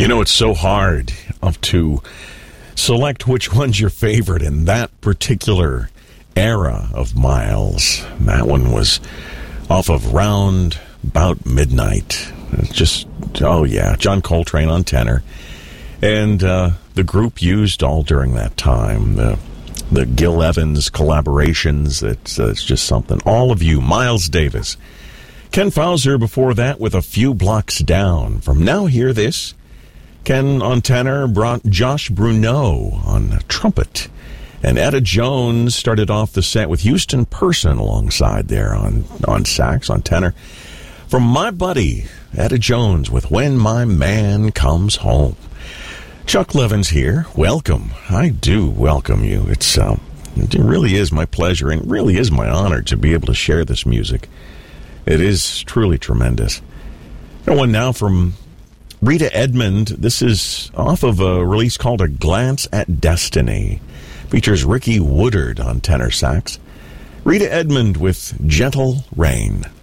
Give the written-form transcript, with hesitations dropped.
know, it's so hard to select which one's your favorite in that particular era of Miles. That one was off of Round About Midnight. It's just, oh yeah, John Coltrane on tenor. And the group used all during that time. The Gil Evans collaborations, it's just something. All of you, Miles Davis. Ken Fauser before that with A Few Blocks Down. From Now Hear This, Ken on tenor brought Josh Bruneau on trumpet. And Etta Jones started off the set with Houston Person alongside there on sax, on tenor. From my buddy, Etta Jones with When My Man Comes Home. Chuck Levins here. Welcome. I do welcome you. It really is my pleasure and really is my honor to be able to share this music. It is truly tremendous. One now from Rita Edmond. This is off of a release called A Glance at Destiny. Features Ricky Woodard on tenor sax. Rita Edmond with Gentle Rain.